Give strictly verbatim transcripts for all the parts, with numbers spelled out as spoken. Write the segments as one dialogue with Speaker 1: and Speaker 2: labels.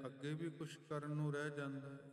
Speaker 1: ਅੱਗੇ ਵੀ ਕੁਛ ਕਰਨ ਨੂੰ ਰਹਿ ਜਾਂਦਾ ਹੈ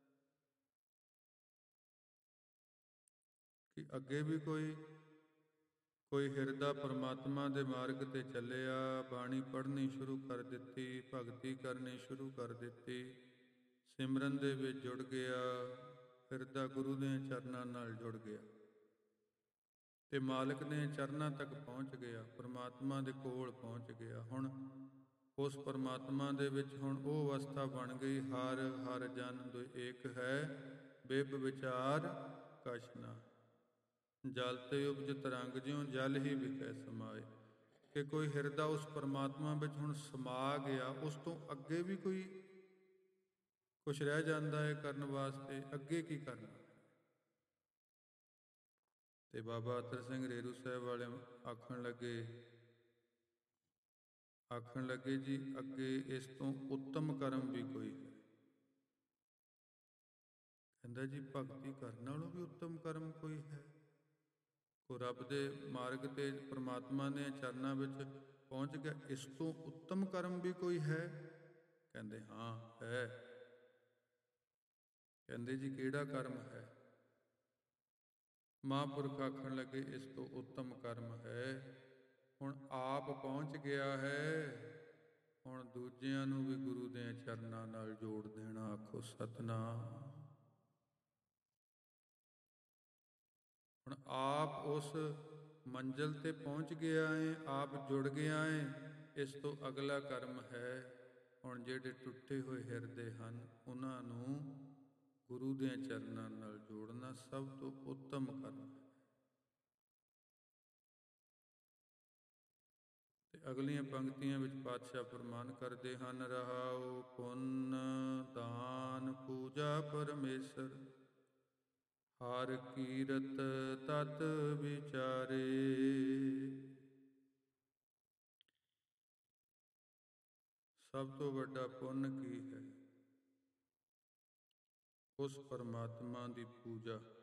Speaker 1: ਕਿ ਅੱਗੇ ਵੀ ਕੋਈ ਕੋਈ ਹਿਰਦਾ ਪਰਮਾਤਮਾ ਦੇ ਮਾਰਗ ਤੇ ਚੱਲਿਆ, ਬਾਣੀ ਪੜ੍ਹਨੀ ਸ਼ੁਰੂ ਕਰ ਦਿੱਤੀ, ਭਗਤੀ ਕਰਨੀ ਸ਼ੁਰੂ ਕਰ ਦਿੱਤੀ, ਸਿਮਰਨ ਦੇ ਵਿੱਚ ਜੁੜ ਗਿਆ, ਹਿਰਦਾ ਗੁਰੂ ਦੇ ਚਰਨਾਂ ਨਾਲ ਜੁੜ ਗਿਆ ਤੇ ਮਾਲਕ ਦੇ ਚਰਨਾਂ ਤੱਕ ਪਹੁੰਚ ਗਿਆ, ਪਰਮਾਤਮਾ ਦੇ ਕੋਲ ਪਹੁੰਚ ਗਿਆ। ਹੁਣ ਉਸ ਪਰਮਾਤਮਾ ਦੇ ਵਿੱਚ ਹੁਣ ਉਹ ਅਵਸਥਾ ਬਣ ਗਈ, ਹਰ ਹਰ ਜਨ ਦੁਇ ਏਕ ਹੈ, ਬਿਬ ਵਿਚਾਰ ਕਛ ਨਾ, ਜਲ ਤੇ ਉਪਜ ਤਰੰਗ ਜਿਉ ਜਲ ਹੀ ਵਿਖੇ ਸਮਾਏ, ਕਿ ਕੋਈ ਹਿਰਦਾ ਉਸ ਪਰਮਾਤਮਾ ਵਿੱਚ ਹੁਣ ਸਮਾ ਗਿਆ, ਉਸ ਤੋਂ ਅੱਗੇ ਵੀ ਕੋਈ ਕੁਛ ਰਹਿ ਜਾਂਦਾ ਹੈ ਕਰਨ ਵਾਸਤੇ, ਅੱਗੇ ਕੀ ਕਰਨਾ। ਤੇ ਬਾਬਾ ਅਤਰ ਸਿੰਘ ਰੇਰੂ ਸਾਹਿਬ ਵਾਲੇ ਆਖਣ ਲੱਗੇ ਆਖਣ ਲੱਗੇ ਜੀ ਅੱਗੇ ਇਸ ਤੋਂ ਉੱਤਮ ਕਰਮ ਵੀ ਕੋਈ ਹੈ। ਕਹਿੰਦਾ ਜੀ ਭਗਤੀ ਕਰਨ ਨਾਲੋਂ ਵੀ ਉੱਤਮ ਕਰਮ ਕੋਈ ਹੈ। ਉਹ ਰੱਬ ਦੇ ਮਾਰਗ ਤੇ ਪਰਮਾਤਮਾ ਦੇ ਚਰਨਾਂ ਵਿੱਚ ਪਹੁੰਚ ਗਿਆ, ਇਸ ਤੋਂ ਉੱਤਮ ਕਰਮ ਵੀ ਕੋਈ ਹੈ? ਕਹਿੰਦੇ ਹਾਂ ਹੈ। ਕਹਿੰਦੇ ਜੀ ਕਿਹੜਾ ਕਰਮ ਹੈ? ਮਹਾਂਪੁਰਖ ਆਖਣ ਲੱਗੇ ਇਸ ਤੋਂ ਉੱਤਮ ਕਰਮ ਹੈ, ਹੁਣ ਆਪ ਪਹੁੰਚ ਗਿਆ ਹੈ, ਹੁਣ ਦੂਜਿਆਂ ਨੂੰ ਵੀ ਗੁਰੂ ਦੇ ਚਰਨਾਂ ਨਾਲ ਜੋੜ ਦੇਣਾ। ਆਖੋ ਸਤਿਨਾਮ। ਹੁਣ ਆਪ ਉਸ ਮੰਜ਼ਿਲ ਤੇ ਪਹੁੰਚ ਗਿਆ ਹੈ, ਆਪ ਜੁੜ ਗਿਆ ਹੈ, ਇਸ ਤੋਂ ਅਗਲਾ ਕਰਮ ਹੈ ਹੁਣ ਜਿਹੜੇ ਟੁੱਟੇ ਹੋਏ ਹਿਰਦੇ ਹਨ ਉਹਨਾਂ ਨੂੰ ਗੁਰੂ ਦੇ ਚਰਨਾਂ ਨਾਲ ਜੋੜਨਾ ਸਭ ਤੋਂ ਉੱਤਮ ਕਰਮ ਹੈ। ਤੇ ਅਗਲੀਆਂ ਪੰਕਤੀਆਂ ਵਿੱਚ ਪਾਤਸ਼ਾਹ ਫਰਮਾਨ ਕਰਦੇ ਹਨ, ਰਹਾਉ ਪੁੰਨ ਦਾਨ ਪੂਜਾ ਪਰਮੇਸ਼ਰ, ਹਰ ਕੀਰਤ ਤਤ ਵਿਚਾਰੇ। ਸਭ ਤੋਂ ਵੱਡਾ ਪੁੰਨ ਕੀ ਹੈ? ਉਸ ਪਰਮਾਤਮਾ ਦੀ ਪੂਜਾ।